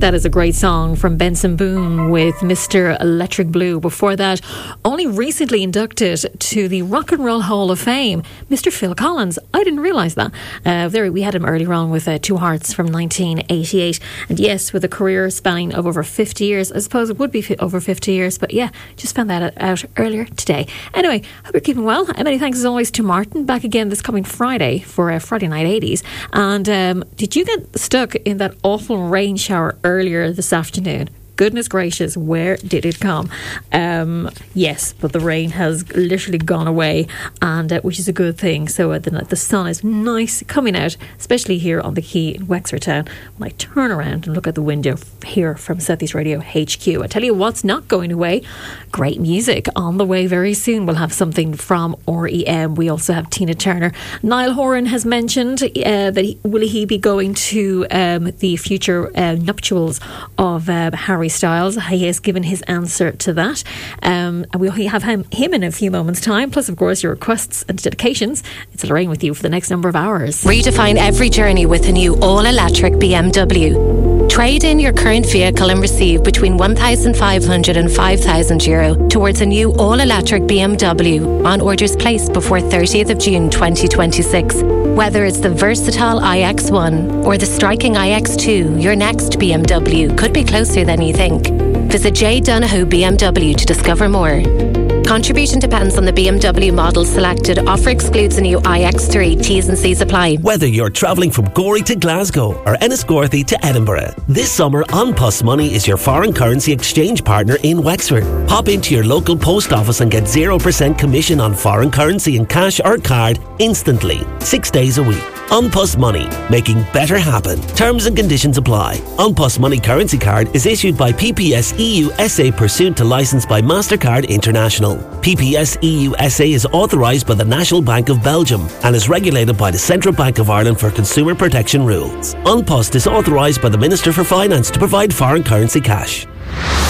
That is a great song from Benson Boone with Mr. Electric Blue. Before that, only recently inducted to the Rock and Roll Hall of Fame, Mr. Phil Collins. I didn't realise that. We had him earlier on with Two Hearts from 1988. And yes, with a career spanning of over 50 years. I suppose it would be over 50 years, but yeah, just found that out earlier today. Anyway, hope you're keeping well. And many thanks as always to Martin, back again this coming Friday for Friday Night 80s. And did you get stuck in that awful rain shower earlier this afternoon? Goodness gracious, where did it come? Yes, but the rain has literally gone away, and which is a good thing. So the sun is nice coming out, especially here on the quay in Wexford Town. When I turn around and look at the window here from Southeast Radio HQ, I tell you what's not going away. Great music on the way very soon. We'll have something from REM. We also have Tina Turner. Niall Horan has mentioned that will he be going to the future nuptials of Harry Styles. He has given his answer to that. And we'll have him in a few moments' time. Plus, of course, your requests and dedications. It's Lorraine with you for the next number of hours. Redefine every journey with a new all-electric BMW. Trade in your current vehicle and receive between €1,500 and €5,000 towards a new all-electric BMW on orders placed before 30th of June 2026. Whether it's the versatile iX1 or the striking iX2, your next BMW could be closer than you think. Visit J. Donoghue BMW to discover more. Contribution depends on the BMW model selected. Offer excludes the new iX3. T's and C's apply. Whether you're travelling from Gorey to Glasgow or Enniscorthy to Edinburgh, this summer An Post Money is your foreign currency exchange partner in Wexford. Pop into your local post office and get 0% commission on foreign currency in cash or card instantly, 6 days a week. An Post Money, making better happen. Terms and conditions apply. An Post Money currency card is issued by PPS EU SA pursuant to licence by MasterCard International. PPS EU SA is authorised by the National Bank of Belgium and is regulated by the Central Bank of Ireland for consumer protection rules. An Post is authorised by the Minister for Finance to provide foreign currency cash.